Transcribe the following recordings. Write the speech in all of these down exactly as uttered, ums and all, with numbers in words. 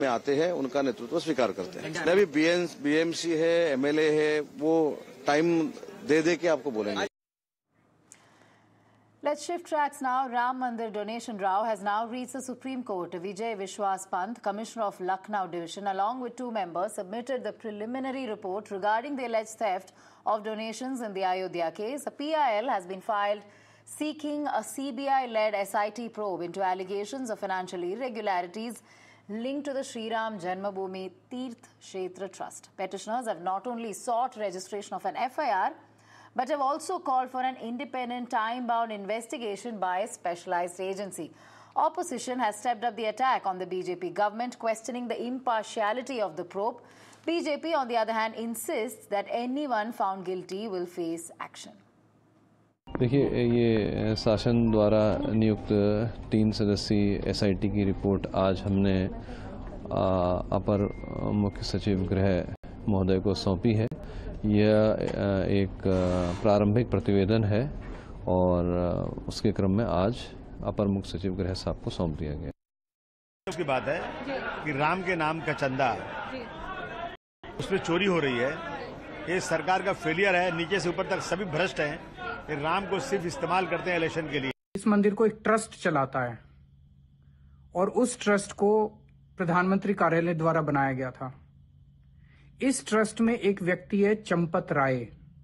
में आते हैं उनका नेतृत्व स्वीकार करते हैं। अभी बीएमसी है, एमएलए है, वो टाइम दे दे के आपको बोलेंगे। Let's shift tracks now. Ram Mandir donation row has now reached the Supreme Court. Vijay Vishwas Pant, Commissioner of Lucknow Division, along with two members, submitted the preliminary report regarding the alleged theft of donations in the Ayodhya case. A P I L has been filed seeking a C B I-led S I T probe into allegations of financial irregularities linked to the Sri Ram Janmabhoomi Tirth Kshetra Trust. Petitioners have not only sought registration of an F I R, but have also called for an independent, time-bound investigation by a specialized agency. Opposition has stepped up the attack on the B J P government, questioning the impartiality of the probe. B J P, on the other hand, insists that anyone found guilty will face action. देखिए, ये शासन द्वारा नियुक्त तीन सदस्यीय SIT की report आज हमने अपर मुख्य सचिव गृह महोदय को सौंपी है। यह एक प्रारंभिक प्रतिवेदन है और उसके क्रम में आज अपर मुख्य सचिव गृह साहब को सौंप दिया गया। उसकी बात है कि राम के नाम का चंदा उसमें चोरी हो रही है। ये सरकार का फेलियर है, नीचे से ऊपर तक सभी भ्रष्ट हैं। ये राम को सिर्फ इस्तेमाल करते हैं इलेक्शन के लिए। इस मंदिर को एक ट्रस्ट चलाता है और उस ट्रस्ट को प्रधानमंत्री कार्यालय द्वारा बनाया गया था। इस ट्रस्ट में एक व्यक्ति है चंपत राय।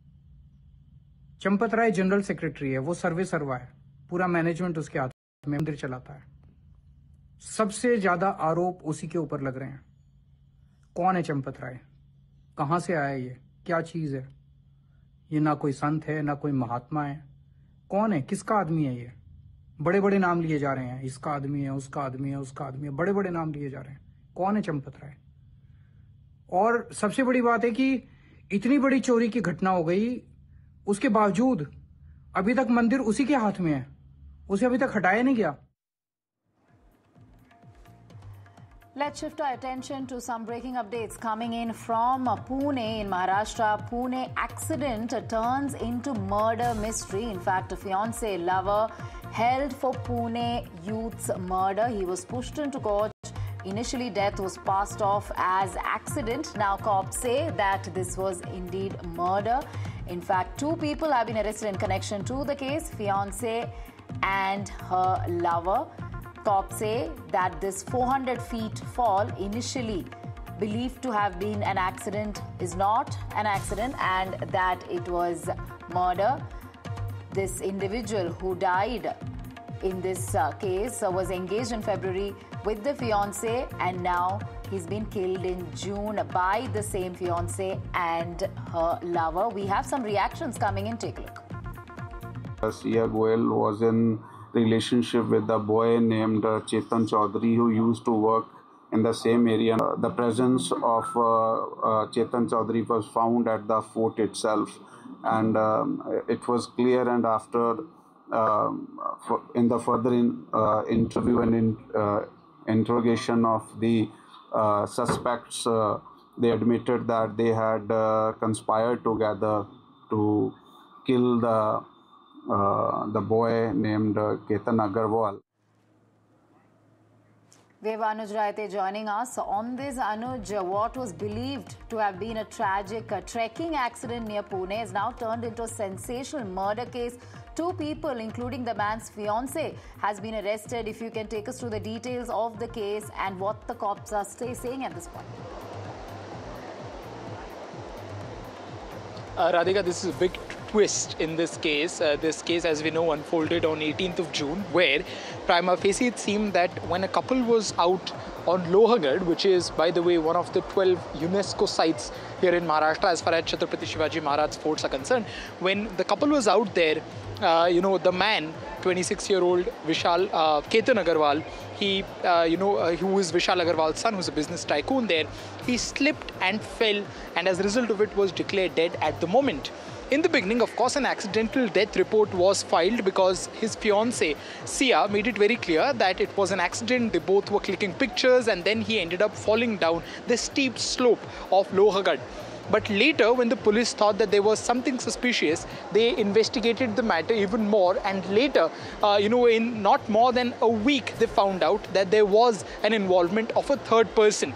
चंपत राय जनरल सेक्रेटरी है, वो सर्वे सर्वा है, पूरा मैनेजमेंट उसके हाथ में मंदिर चलाता है। सबसे ज्यादा आरोप उसी के ऊपर लग रहे हैं। कौन है चंपत राय? कहां से आया ये? क्या चीज है ये? ना कोई संत है, ना कोई महात्मा है। कौन है? किसका आदमी है ये? बड़े बड़े नाम लिए जा रहे हैं, इसका आदमी है, उसका आदमी है, उसका आदमी है, बड़े बड़े नाम लिए जा रहे हैं। कौन है चंपत राय? और सबसे बड़ी बात है कि इतनी बड़ी चोरी की घटना हो गई, उसके बावजूद अभी तक मंदिर उसी के हाथ में है, उसे अभी तक हटाया नहीं गया। Let's shift our attention to some breaking updates coming in from Pune in Maharashtra. Pune accident turns into murder mystery. In fact, a fiancé lover held for Pune youth's murder. He was pushed into court. Initially, death was passed off as accident. Now, cops say that this was indeed murder. In fact, two people have been arrested in connection to the case, fiancé and her lover. Cops say that this four hundred feet fall, initially believed to have been an accident, is not an accident and that it was murder. This individual who died in this uh, case uh, was engaged in February with the fiancé and now he's been killed in June by the same fiancé and her lover. We have some reactions coming in. Take a look. Sia Goel was in relationship with a boy named uh, Chetan Chaudhary who used to work in the same area. Uh, the presence of uh, uh, Chetan Chaudhary was found at the fort itself, and um, it was clear. And after uh, for in the further in, uh, interview and in, uh, interrogation of the uh, suspects, uh, they admitted that they had uh, conspired together to kill the Uh, the boy named uh, Ketan Agarwal. We have Anuj Raite joining us. On this, Anuj, what was believed to have been a tragic uh, trekking accident near Pune has now turned into a sensational murder case. Two people, including the man's fiancé, has been arrested. If you can take us through the details of the case and what the cops are stay saying at this point. Uh, Radhika, this is a big twist in this case. Uh, this case, as we know, unfolded on eighteenth of June, where prima facie it seemed that when a couple was out on Lohagad, which is, by the way, one of the twelve UNESCO sites here in Maharashtra as far as Chhatrapati Shivaji Maharaj forts are concerned, when the couple was out there, uh, you know, the man, twenty-six-year-old Vishal uh, Ketan Agarwal, he, uh, you know, uh, who is Vishal Agarwal's son, who's a business tycoon there, he slipped and fell, and as a result of it was declared dead at the moment. In the beginning, of course, an accidental death report was filed because his fiancée, Sia, made it very clear that it was an accident. They both were clicking pictures and then he ended up falling down the steep slope of Lohagad. But later, when the police thought that there was something suspicious, they investigated the matter even more. And later, uh, you know, in not more than a week, they found out that there was an involvement of a third person.